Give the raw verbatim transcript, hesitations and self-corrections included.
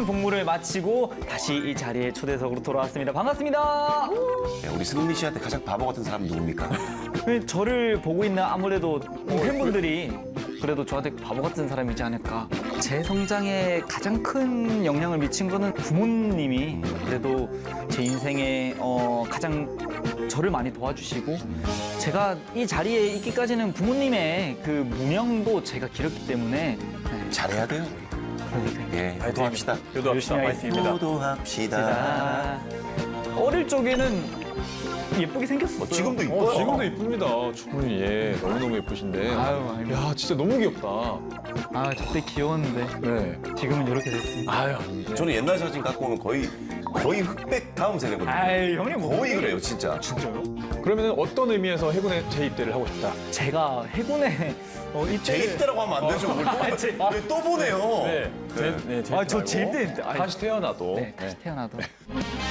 복무를 마치고 다시 이 자리에 초대석으로 돌아왔습니다. 반갑습니다. 네, 우리 승리 씨한테 가장 바보 같은 사람 누굽니까? 저를 보고 있는 아무래도 팬분들이 그래도 저한테 바보 같은 사람이지 않을까. 제 성장에 가장 큰 영향을 미친 거는 부모님이 그래도 제 인생에 어, 가장 저를 많이 도와주시고 제가 이 자리에 있기까지는 부모님의 그 무명도 제가 길었기 때문에 네, 잘해야 돼요. 예, 효도합시다. 효도합시다. 파이팅입니다. 효도합시다. 아, 어릴 적에는 예쁘게 생겼어요. 어, 지금도 이뻐요. 어, 지금도 이쁩니다. 충분히 예, 너무너무 예쁘신데. 아유, 아유. 야, 진짜 너무 귀엽다. 아, 저때 귀여웠는데 네. 지금은 이렇게 됐습니다. 아유, 저는 옛날 사진 갖고 오면 거의 거의 흑백 다음 세대거든요. 아이, 형님 뭐 거의 그래요, 진짜. 진짜요? 그러면 어떤 의미에서 해군에 재입대를 하고 싶다? 제가 해군에 어, 이때 재입대라고 하면 안 되죠. 그걸 또, 아, 제- 왜 또 보내요. 네. 제, 네, 아, 저 재입대 제입대 말고 때- 아이, 다시 태어나도. 네, 다시 태어나도.